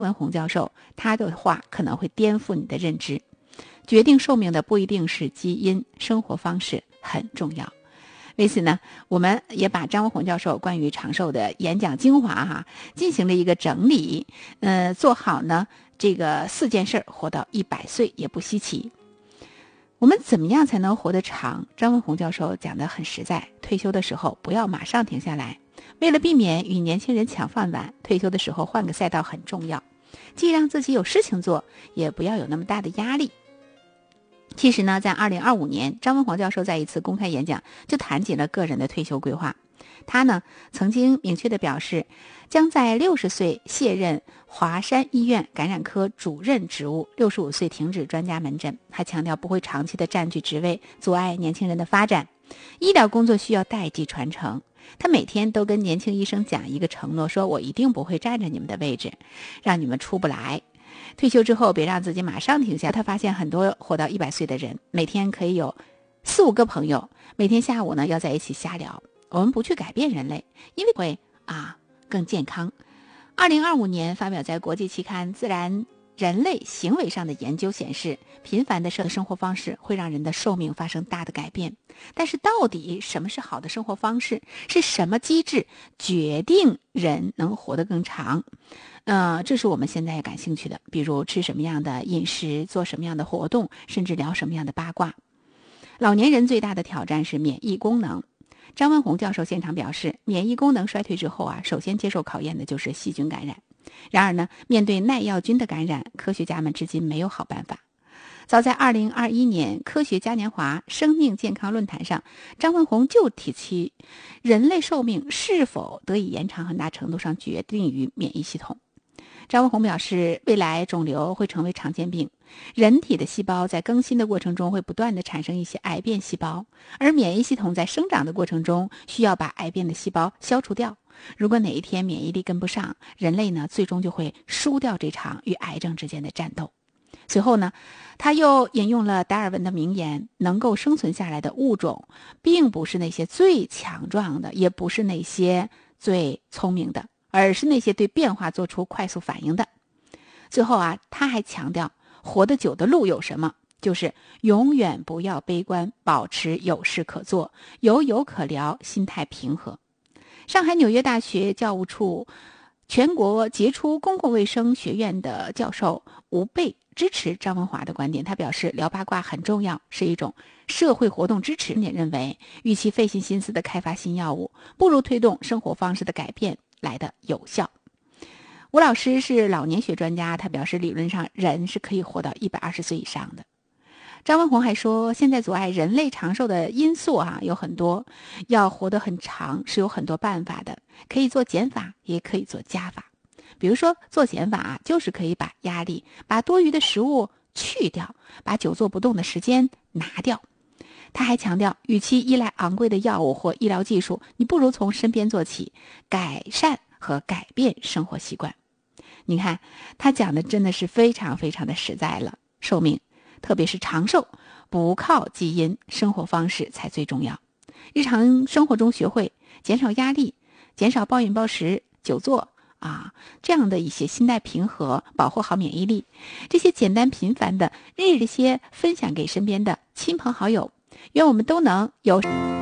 文宏教授他的话可能会颠覆你的认知。决定寿命的不一定是基因，生活方式很重要。为此呢，我们也把张文宏教授关于长寿的演讲精华进行了一个整理，做好呢这个4件事，活到100岁也不稀奇。我们怎么样才能活得长？张文宏教授讲得很实在，退休的时候不要马上停下来，为了避免与年轻人抢饭碗，退休的时候换个赛道很重要，既让自己有事情做，也不要有那么大的压力。其实呢，在2025年，张文宏教授在一次公开演讲就谈及了个人的退休规划。他呢曾经明确地表示，将在60岁卸任华山医院感染科主任职务，65岁停止专家门诊。还强调不会长期的占据职位，阻碍年轻人的发展。医疗工作需要代际传承。他每天都跟年轻医生讲一个承诺，说我一定不会占着你们的位置，让你们出不来。退休之后别让自己马上停下。他发现很多活到100岁的人，每天可以有4、5个朋友，每天下午呢要在一起瞎聊。我们不去改变人类，因为会更健康。2025年发表在国际期刊《自然人类行为上的研究》显示，频繁的生活方式会让人的寿命发生大的改变。但是到底什么是好的生活方式？是什么机制决定人能活得更长？这是我们现在也感兴趣的，比如吃什么样的饮食，做什么样的活动，甚至聊什么样的八卦。老年人最大的挑战是免疫功能。张文宏教授现场表示，免疫功能衰退之后首先接受考验的就是细菌感染。然而呢，面对耐药菌的感染，科学家们至今没有好办法。早在2021年科学嘉年华生命健康论坛上，张文宏就提起，人类寿命是否得以延长，很大程度上决定于免疫系统。张文宏表示，未来肿瘤会成为常见病，人体的细胞在更新的过程中会不断地产生一些癌变细胞，而免疫系统在生长的过程中需要把癌变的细胞消除掉。如果哪一天免疫力跟不上，人类呢最终就会输掉这场与癌症之间的战斗。随后呢，他又引用了达尔文的名言，能够生存下来的物种并不是那些最强壮的，也不是那些最聪明的，而是那些对变化做出快速反应的。最后他还强调，活得久的路有什么？就是永远不要悲观，保持有事可做，有可聊，心态平和。上海纽约大学教务处全国杰出公共卫生学院的教授吴贝支持张文华的观点，他表示，聊八卦很重要，是一种社会活动支持。也认为，与其费尽心思的开发新药物，不如推动生活方式的改变来的有效。吴老师是老年学专家，他表示，理论上人是可以活到120岁以上的。张文宏还说，现在阻碍人类长寿的因素有很多，要活得很长是有很多办法的，可以做减法，也可以做加法。比如说做减法就是可以把压力、把多余的食物去掉，把久坐不动的时间拿掉。他还强调，与其依赖昂贵的药物或医疗技术，你不如从身边做起，改善和改变生活习惯。你看，他讲的真的是非常非常的实在了。寿命特别是长寿，不靠基因，生活方式才最重要。日常生活中学会减少压力，减少暴饮暴食、久坐这样的一些心态平和，保护好免疫力，这些简单平凡的日些分享给身边的亲朋好友，愿我们都能有